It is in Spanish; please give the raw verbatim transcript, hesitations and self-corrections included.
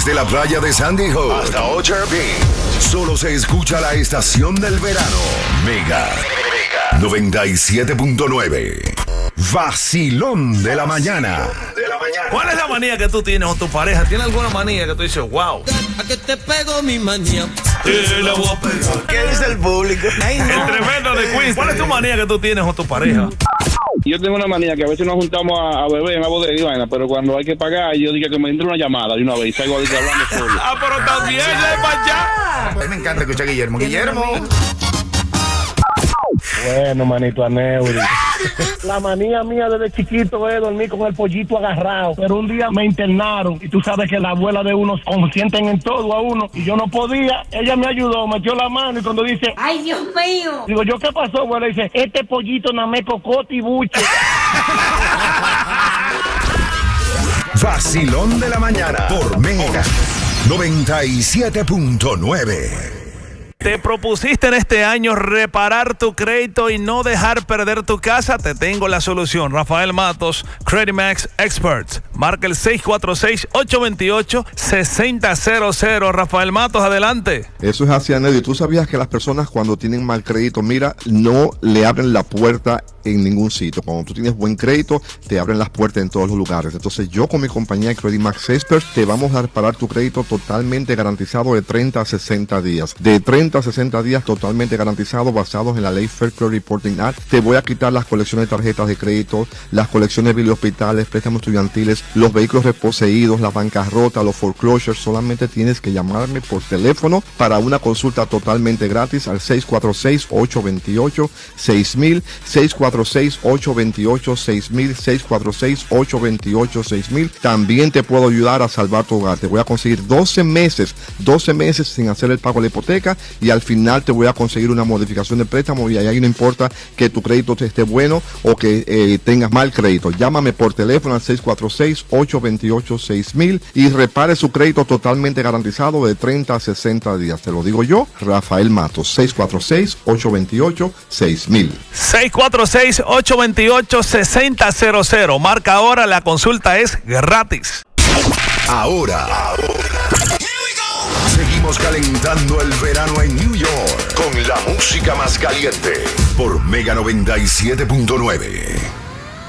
Desde la playa de Sandy Hook hasta Ocho Beach, solo se escucha la estación del verano. Mega noventa y siete punto nueve. Vacilón de la mañana. ¿Cuál es la manía que tú tienes con tu pareja? ¿Tienes alguna manía que tú dices, wow? ¿A que te pego mi manía? Te la voy a pegar. ¿Qué dice el público? Ay, no. El tremendo de Queens. ¿Cuál es tu manía que tú tienes con tu pareja? Yo tengo una manía que a veces nos juntamos a, a beber en la bodega y vaina, pero cuando hay que pagar, yo digo que me entre una llamada de una vez y salgo ahorita hablando solo. Ah, pero también ya es para allá. A mí me encanta escuchar a Guillermo. Guillermo. Bueno, manito Aneuri. La manía mía desde chiquito es dormir con el pollito agarrado. Pero un día me internaron y tú sabes que la abuela de uno consienten en todo a uno. Y yo no podía. Ella me ayudó, metió la mano y cuando dice, ¡ay, Dios mío! Digo, ¿yo qué pasó, abuela? Dice, este pollito nada me cocote y buche. Vacilón de la mañana por Mega noventa y siete punto nueve. ¿Te propusiste en este año reparar tu crédito y no dejar perder tu casa? Te tengo la solución. Rafael Matos, Credit Max Experts. Marca el seis cuatro seis, ocho dos ocho, seis cero cero cero. Rafael Matos, adelante. Eso es así, Anedio. ¿Tú sabías que las personas cuando tienen mal crédito, mira, no le abren la puerta en ningún sitio? Cuando tú tienes buen crédito, te abren las puertas en todos los lugares. Entonces yo con mi compañía Credit Max Experts te vamos a reparar tu crédito totalmente garantizado de treinta a sesenta días. De treinta a sesenta días totalmente garantizado, basados en la ley Fair Credit Reporting Act. Te voy a quitar las colecciones de tarjetas de crédito, las colecciones de hospitales, préstamos estudiantiles, los vehículos reposeídos, la bancarrota, los foreclosures. Solamente tienes que llamarme por teléfono para una consulta totalmente gratis al seis cuatro seis, ocho dos ocho, seis mil, seis cuatro seis, ocho dos ocho, seis mil, seis cuatro seis, ocho dos ocho, seis mil. También te puedo ayudar a salvar tu hogar. Te voy a conseguir doce meses, doce meses sin hacer el pago de la hipoteca y al final te voy a conseguir una modificación de préstamo y ahí no importa que tu crédito esté bueno o que eh, tengas mal crédito. Llámame por teléfono al seis cuatro seis, ocho dos ocho, seis mil y repare su crédito totalmente garantizado de treinta a sesenta días. Te lo digo yo, Rafael Matos, seis cuatro seis, ocho dos ocho, seis mil. seis cuatro seis, ocho dos ocho, seis cero cero. Marca ahora, la consulta es gratis. Ahora, ahora. Seguimos calentando el verano en New York con la música más caliente por Mega noventa y siete punto nueve.